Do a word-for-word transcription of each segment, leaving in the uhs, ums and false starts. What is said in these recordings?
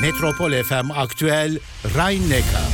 Metropol F M Aktüel Rhein-Neckar.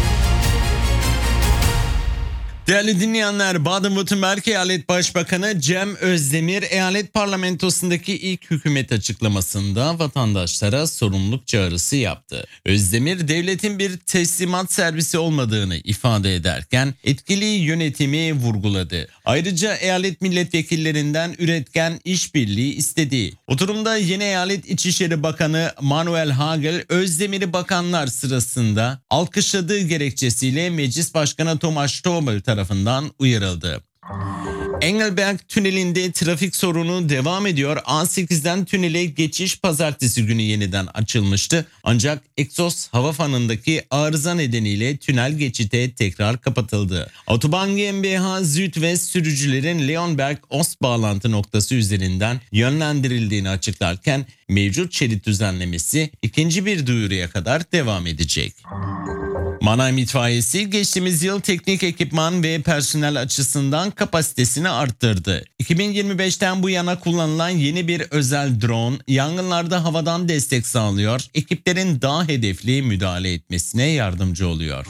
Değerli dinleyenler, Baden-Württemberg Eyalet Başbakanı Cem Özdemir, eyalet parlamentosundaki ilk hükümet açıklamasında vatandaşlara sorumluluk çağrısı yaptı. Özdemir, devletin bir teslimat servisi olmadığını ifade ederken etkili yönetimi vurguladı. Ayrıca eyalet milletvekillerinden üretken işbirliği istedi. Oturumda yeni Eyalet İçişleri Bakanı Manuel Hagel, Özdemir'i bakanlar sırasında alkışladığı gerekçesiyle Meclis Başkanı Thomas Strobel tarafından tarafından uyarıldı. Engelberg Tüneli'nde trafik sorunu devam ediyor. A sekizden tünele geçiş pazartesi günü yeniden açılmıştı. Ancak egzoz hava fanındaki arıza nedeniyle tünel geçite tekrar kapatıldı. Autobahn GmbH Südwest sürücülerin Leonberg-Ost bağlantı noktası üzerinden yönlendirildiğini açıklarken mevcut şerit düzenlemesi ikinci bir duyuruya kadar devam edecek. Mannheim İtfaiyesi geçtiğimiz yıl teknik ekipman ve personel açısından kapasitesini arttırdı. iki bin yirmi beşten bu yana kullanılan yeni bir özel drone yangınlarda havadan destek sağlıyor, ekiplerin daha hedefli müdahale etmesine yardımcı oluyor.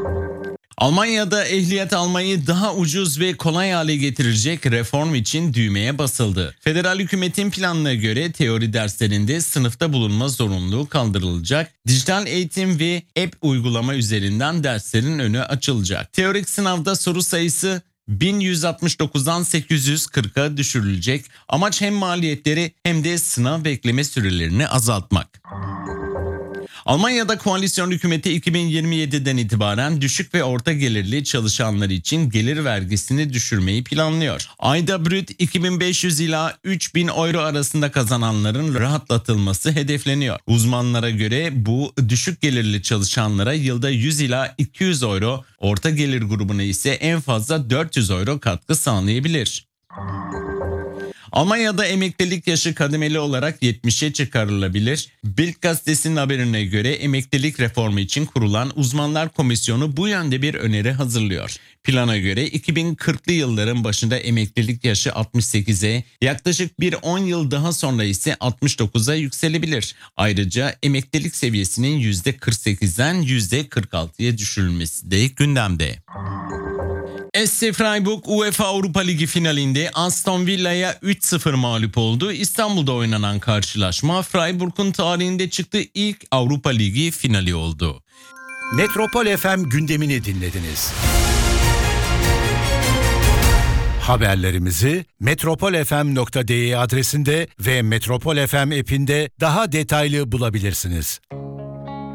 Almanya'da ehliyet almayı daha ucuz ve kolay hale getirecek reform için düğmeye basıldı. Federal hükümetin planına göre teori derslerinde sınıfta bulunma zorunluluğu kaldırılacak. Dijital eğitim ve app uygulama üzerinden derslerin önü açılacak. Teorik sınavda soru sayısı bin yüz altmış dokuzdan sekiz yüz kırka düşürülecek. Amaç hem maliyetleri hem de sınav bekleme sürelerini azaltmak. Almanya'da koalisyon hükümeti iki bin yirmi yediden itibaren düşük ve orta gelirli çalışanlar için gelir vergisini düşürmeyi planlıyor. Ayda brüt iki bin beş yüz ila üç bin euro arasında kazananların rahatlatılması hedefleniyor. Uzmanlara göre bu düşük gelirli çalışanlara yılda yüz ila iki yüz euro, orta gelir grubuna ise en fazla dört yüz euro katkı sağlayabilir. Almanya'da emeklilik yaşı kademeli olarak yetmişe çıkarılabilir. Bild gazetesinin haberine göre emeklilik reformu için kurulan uzmanlar komisyonu bu yönde bir öneri hazırlıyor. Plana göre iki bin kırklı yılların başında emeklilik yaşı altmış sekize, yaklaşık bir on yıl daha sonra ise altmış dokuza yükselebilir. Ayrıca emeklilik seviyesinin yüzde kırk sekizden yüzde kırk altıya düşürülmesi de gündemde. S C Freiburg UEFA Avrupa Ligi finalinde Aston Villa'ya üç sıfır mağlup oldu. İstanbul'da oynanan karşılaşma Freiburg'un tarihinde çıktığı ilk Avrupa Ligi finali oldu. Metropol F M gündemini dinlediniz. Haberlerimizi metropol f m nokta d e adresinde ve Metropol F M app'inde daha detaylı bulabilirsiniz.